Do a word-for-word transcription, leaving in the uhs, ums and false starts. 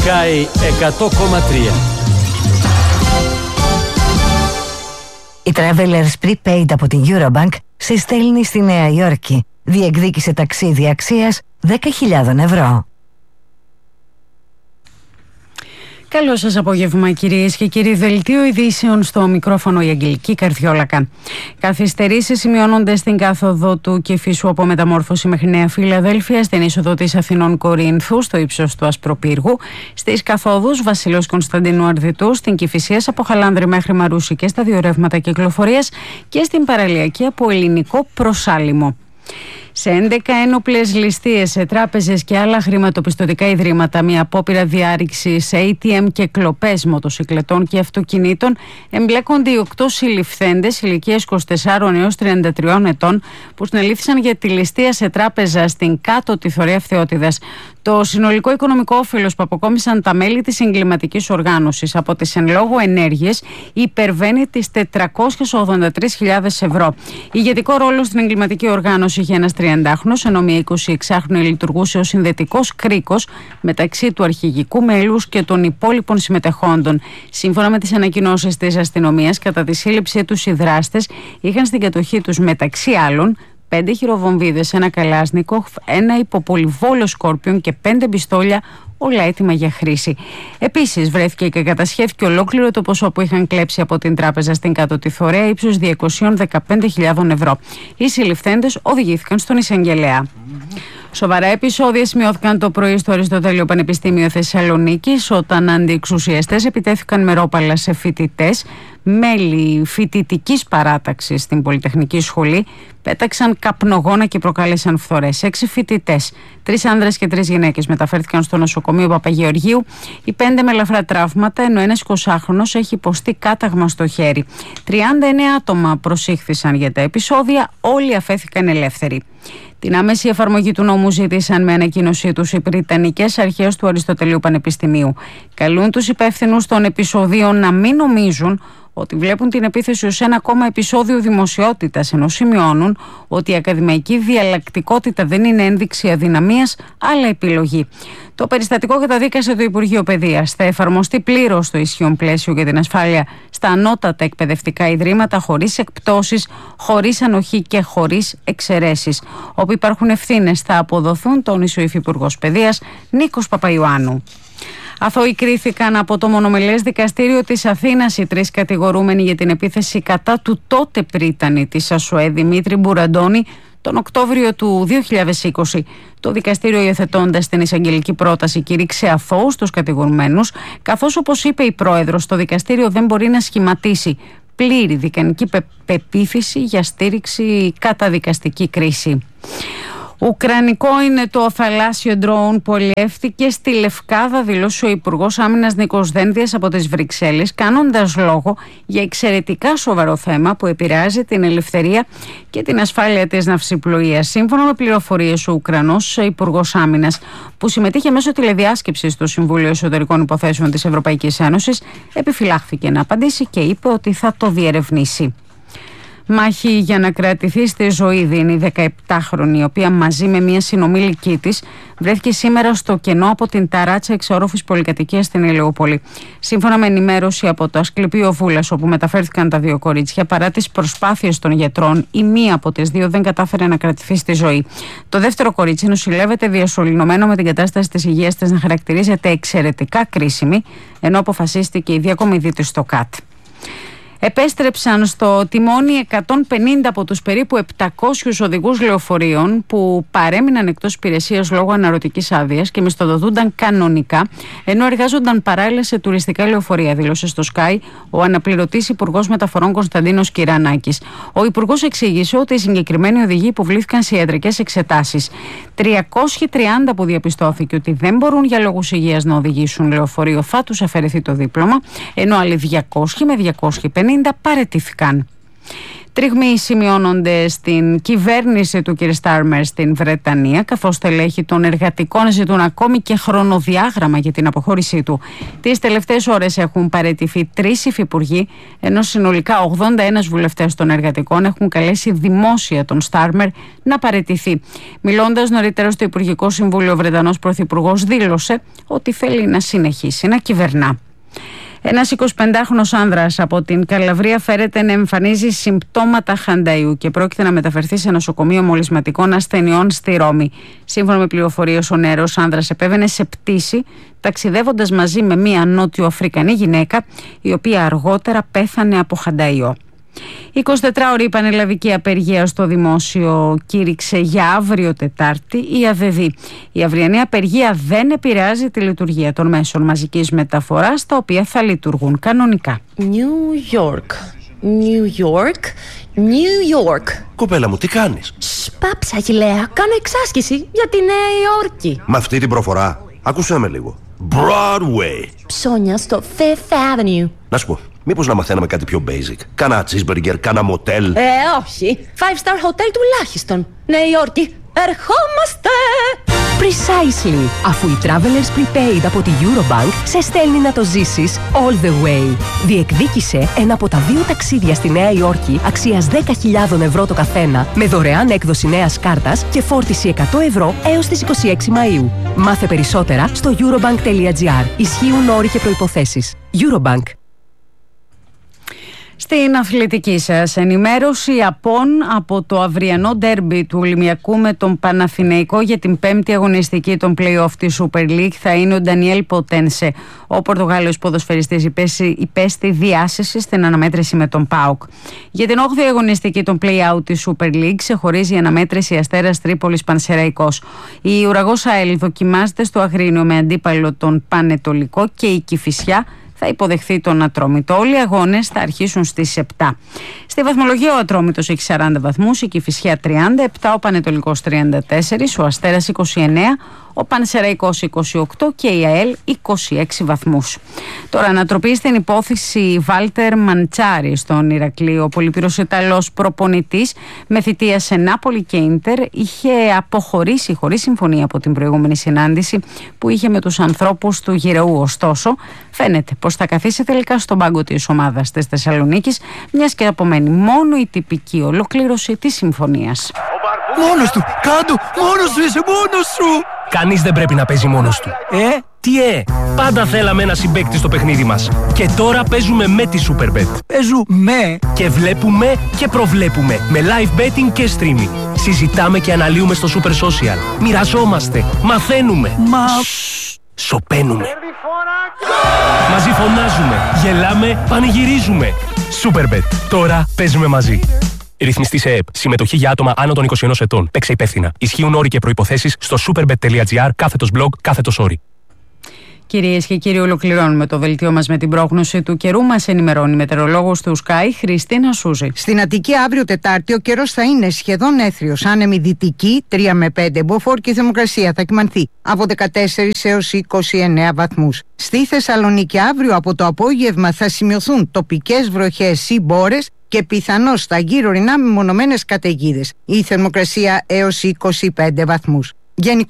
Sky εκατό κόμμα τρία. Η Travelers Prepaid από την Eurobank σε στέλνει στη Νέα Υόρκη. Διεκδίκησε ταξίδι αξίας δέκα χιλιάδες ευρώ. Καλό σας απόγευμα, κυρίες και κύριοι. Δελτίο ειδήσεων, στο μικρόφωνο η Αγγελική Καρδιόλακα. Καθυστερήσεις σημειώνονται στην κάθοδο του Κηφισού από Μεταμόρφωση μέχρι Νέα Φιλαδέλφια, στην είσοδο της Αθηνών Κορίνθου, στο ύψος του Ασπροπύργου, στις καθόδους Βασιλέως Κωνσταντίνου Αρδιτού, στην Κηφισίας από Χαλάνδρη μέχρι Μαρούσι και στα δύο ρεύματα κυκλοφορίας, και στην παραλιακή από Ελληνικό προς Άλυμο. Σε έντεκα ένοπλες ληστείες σε τράπεζες και άλλα χρηματοπιστωτικά ιδρύματα, μια απόπειρα διάρρηξης έι τι εμ και κλοπές μοτοσυκλετών και αυτοκινήτων, εμπλέκονται οι οκτώ συλληφθέντες ηλικίας είκοσι τεσσάρων έως τριάντα τριών ετών που συνελήφθησαν για τη ληστεία σε τράπεζα στην Κάτω τη Θωρία Φθεώτιδας. Το συνολικό οικονομικό όφελος που αποκόμισαν τα μέλη της εγκληματικής οργάνωσης από τις εν λόγω ενέργειες υπερβαίνει τις τετρακόσιες ογδόντα τρεις χιλιάδες ευρώ. Ηγετικό ρόλο στην εγκληματική οργάνωση είχε ένας τριαντάχρονος, ενώ μια εικοσιεξάχρονη λειτουργούσε ως συνδετικός κρίκος μεταξύ του αρχηγικού μέλους και των υπόλοιπων συμμετεχόντων. Σύμφωνα με τις ανακοινώσεις της αστυνομίας, κατά τη σύλληψή τους οι δράστες είχαν στην κατοχή τους, μεταξύ άλλων, πέντε χειροβομβίδες, ένα καλάσνικοφ, ένα υποπολιβόλο σκόρπιον και πέντε πιστόλια, όλα έτοιμα για χρήση. Επίσης, βρέθηκε και κατασχέθηκε ολόκληρο το ποσό που είχαν κλέψει από την τράπεζα στην Κάτω τη Θωρέα, ύψους διακόσιες δεκαπέντε χιλιάδες ευρώ. Οι συλληφθέντες οδηγήθηκαν στον εισαγγελέα. Σοβαρά επεισόδια σημειώθηκαν το πρωί στο Αριστοτέλειο Πανεπιστήμιο Θεσσαλονίκης, όταν αντιεξουσιαστές επιτέθηκαν με ρόπαλα σε φοιτητές. Μέλη φοιτητικής παράταξης στην Πολυτεχνική Σχολή πέταξαν καπνογόνα και προκάλεσαν φθορές. Έξι φοιτητές, τρεις άνδρες και τρεις γυναίκες, μεταφέρθηκαν στο νοσοκομείο Παπαγεωργίου, οι πέντε με ελαφρά τραύματα, ενώ ένας εικοσάχρονος έχει υποστεί κάταγμα στο χέρι. τριάντα εννέα άτομα προσήχθησαν για τα επεισόδια, όλοι αφέθηκαν ελεύθεροι. Την άμεση εφαρμογή του νόμου ζήτησαν με ανακοίνωσή τους οι Βρετανικές Αρχές του Αριστοτελείου Πανεπιστημίου. Καλούν τους υπεύθυνους των επεισοδίων να μην νομίζουν ότι βλέπουν την επίθεση ως ένα ακόμα επεισόδιο δημοσιότητας, ενώ σημειώνουν ότι η ακαδημαϊκή διαλλακτικότητα δεν είναι ένδειξη αδυναμίας, αλλά επιλογή. Το περιστατικό καταδίκασε το Υπουργείο Παιδείας. Θα εφαρμοστεί πλήρως το ισχύον πλαίσιο για την ασφάλεια στα ανώτατα εκπαιδευτικά ιδρύματα, χωρίς εκπτώσεις, χωρίς ανοχή και χωρίς εξαιρέσεις. Όπου υπάρχουν ευθύνες θα αποδοθούν, τόνισε ο Υφυπουργός Παιδείας Νίκος Παπαϊωάννου. Αθώοι κρίθηκαν από το μονομελές δικαστήριο της Αθήνας οι τρεις κατηγορούμενοι για την επίθεση κατά του τότε πρίτανη της ΑΣΟΕ Δημήτρη Μπουραντώνη τον Οκτώβριο του δύο χιλιάδες είκοσι. Το δικαστήριο, υιοθετώντας την εισαγγελική πρόταση, κήρυξε αθώους τους κατηγορουμένους, καθώς, όπως είπε η πρόεδρος, το δικαστήριο δεν μπορεί να σχηματίσει πλήρη δικανική πε- πεποίθηση για στήριξη κατά δικαστική κρίση. Ουκρανικό είναι το θαλάσσιο ντρόουν που αλλιεύτηκε στη Λευκάδα, δήλωσε ο Υπουργός Άμυνας Νίκος Δένδιας από τις Βρυξέλλες, κάνοντας λόγο για εξαιρετικά σοβαρό θέμα που επηρεάζει την ελευθερία και την ασφάλεια της ναυσιπλοείας. Σύμφωνα με πληροφορίες, ο Ουκρανός Υπουργός Άμυνας, που συμμετείχε μέσω τηλεδιάσκεψης στο Συμβούλιο Εσωτερικών Υποθέσεων της Ευρωπαϊκής Ένωσης, επιφυλάχθηκε να απαντήσει και είπε ότι θα το διερευνήσει. Μάχη για να κρατηθεί στη ζωή δίνει η δεκαεπτάχρονη, η οποία μαζί με μια συνομήλικη της βρέθηκε σήμερα στο κενό από την ταράτσα εξορόφης πολυκατοικίας στην Ηλιούπολη. Σύμφωνα με ενημέρωση από το Ασκληπείο Βούλας, όπου μεταφέρθηκαν τα δύο κορίτσια, παρά τις προσπάθειες των γιατρών, η μία από τις δύο δεν κατάφερε να κρατηθεί στη ζωή. Το δεύτερο κορίτσι νοσηλεύεται διασωληνωμένο, με την κατάσταση της υγείας της να χαρακτηρίζεται εξαιρετικά κρίσιμη, ενώ αποφασίστηκε η διακομιδή της στο ΚΑΤ. Επέστρεψαν στο τιμόνι εκατόν πενήντα από τους περίπου επτακόσιους οδηγούς λεωφορείων που παρέμειναν εκτός υπηρεσίας λόγω αναρωτικής άδειας και μισθοδοτούνταν κανονικά, ενώ εργάζονταν παράλληλα σε τουριστικά λεωφορεία, δήλωσε στο Sky ο αναπληρωτής Υπουργός Μεταφορών Κωνσταντίνος Κυρανάκης. Ο Υπουργός εξήγησε ότι οι συγκεκριμένοι οδηγοί υποβλήθηκαν σε ιατρικές εξετάσεις. τριακόσιοι τριάντα που διαπιστώθηκε ότι δεν μπορούν για λόγους υγείας να οδηγήσουν λεωφορείο θα τους αφαιρεθεί το δίπλωμα, ενώ άλλοι διακόσιοι με διακόσιοι πενήντα παραιτήθηκαν. Τριγμοί σημειώνονται στην κυβέρνηση του κ. Στάρμερ στην Βρετανία, καθώς στελέχη των εργατικών ζητούν ακόμη και χρονοδιάγραμμα για την αποχώρησή του. Τις τελευταίες ώρες έχουν παραιτηθεί τρεις υφυπουργοί, ενώ συνολικά ογδόντα ένα βουλευτές των εργατικών έχουν καλέσει δημόσια τον Στάρμερ να παραιτηθεί. Μιλώντας νωρίτερα στο Υπουργικό Συμβούλιο, ο Βρετανός Πρωθυπουργός δήλωσε ότι θέλει να συνεχίσει να κυβερνά. Ένας εικοσιπεντάχρονος άνδρας από την Καλαβρία φέρεται να εμφανίζει συμπτώματα χανταΐου και πρόκειται να μεταφερθεί σε νοσοκομείο μολυσματικών ασθενειών στη Ρώμη. Σύμφωνα με πληροφορίες, ο νεαρός άνδρας επέβαινε σε πτήση ταξιδεύοντας μαζί με μία Νότιο Αφρικανή γυναίκα, η οποία αργότερα πέθανε από χανταΐο. Η εικοσιτετράωρη πανελλαδική απεργία στο δημόσιο κήρυξε για αύριο Τετάρτη η ΑΔΔ. Η αυριανή απεργία δεν επηρεάζει τη λειτουργία των μέσων μαζικής μεταφοράς, τα οποία θα λειτουργούν κανονικά. New York, New York, New York. Κοπέλα μου, τι κάνεις? Σπάψα, Αγιλέα, κάνω εξάσκηση για τη Νέα Υόρκη. Με αυτή την προφορά, άκουσέ με λίγο. Broadway. Ψώνια στο Fifth Avenue. Να σου πω, μήπως να μαθαίναμε κάτι πιο basic? Κάνα cheeseburger, κάνα μοτέλ. Ε, όχι. Five star hotel τουλάχιστον. Νέα Υόρκη, ερχόμαστε! Precisely. Αφού η Travelers Prepaid από τη Eurobank σε στέλνει να το ζήσεις all the way. Διεκδίκησε ένα από τα δύο ταξίδια στη Νέα Υόρκη αξίας δέκα χιλιάδες ευρώ το καθένα, με δωρεάν έκδοση νέας κάρτας και φόρτιση εκατό ευρώ έως τις είκοσι έξι Μαΐου. Μάθε περισσότερα στο eurobank τελεία gr. Ισχύουν όροι και προϋποθέσεις. Eurobank. Στην αθλητική σας ενημέρωση, απόν από το αυριανό ντέρμπι του Ολυμπιακού με τον Παναθηναϊκό για την πέμπτη αγωνιστική των play-off της Super League θα είναι ο Ντανιέλ Ποτένσε. Ο Πορτογάλος ποδοσφαιριστής υπέστη διάσηση στην αναμέτρηση με τον ΠΑΟΚ. Για την όγδοη αγωνιστική των play-out της Super League ξεχωρίζει η αναμέτρηση Αστέρας Τρίπολης Πανσεραϊκός. Η Ουραγός ΑΕΛ δοκιμάζεται στο Αγρίνιο με αντίπαλο τον Πανετολικό και η Κηφισιά θα υποδεχθεί τον Ατρόμητο. Όλοι οι αγώνες θα αρχίσουν στις επτά. Στη βαθμολογία ο Ατρόμητος έχει σαράντα βαθμούς, η Κηφισιά τριάντα επτά, ο Πανετολικός τριάντα τέσσερα, ο Αστέρας είκοσι εννέα, ο Πανσεραϊκός είκοσι οκτώ και η ΑΕΛ είκοσι έξι βαθμούς. Τώρα, ανατροπή στην υπόθεση Βάλτερ Μαντσάρη στον Ηρακλή. Ο πολυπυρός Ιταλός προπονητής με θητεία σε Νάπολη και Ίντερ είχε αποχωρήσει χωρίς συμφωνία από την προηγούμενη συνάντηση που είχε με τους ανθρώπους του Γυρεού. Ωστόσο, φαίνεται πως θα καθίσει τελικά στον πάγκο της ομάδας της Θεσσαλονίκης, μιας και απομένει μόνο η τυπική ολοκλήρωση της συμφωνίας. Μόνος του! Κάντο! Μόνος σου είσαι! Μόνος σου! Κανείς δεν πρέπει να παίζει μόνος του. Ε? Τι ε! Πάντα θέλαμε ένα συμπαίκτη στο παιχνίδι μας. Και τώρα παίζουμε με τη Superbet. Παίζουμε! Και βλέπουμε και προβλέπουμε με live betting και streaming. Συζητάμε και αναλύουμε στο Super Social. Μοιραζόμαστε. Μαθαίνουμε. Μα... Σοπαίνουμε. Μαζί φωνάζουμε. Γελάμε. Πανηγυρίζουμε. Superbet. Τώρα παίζουμε μαζί. Ρυθμιστή σε ΕΕΠ. Συμμετοχή για άτομα άνω των είκοσι ενός ετών. Παίξε υπεύθυνα. Ισχύουν όροι και προϋποθέσεις στο superbet τελεία gr κάθετος blog κάθετος όροι. Κυρίες και κύριοι, ολοκληρώνουμε το δελτίο μας με την πρόγνωση του καιρού. Μας ενημερώνει η μετεωρολόγος του Sky, Χριστίνα Σούζη. Στην Αττική αύριο Τετάρτη ο καιρός θα είναι σχεδόν έθριος. Άνεμη δυτική τρία με πέντε μποφόρ και η θερμοκρασία θα κυμανθεί από δεκατέσσερα έως είκοσι εννέα βαθμούς. Στη Θεσσαλονίκη αύριο από το απόγευμα θα σημειωθούν τοπικές βροχές ή μπόρες και πιθανώς στα γύρω ορεινά μεμονωμένες καταιγίδες. Η θερμοκρασία έως είκοσι πέντε βαθμούς. Γενικώς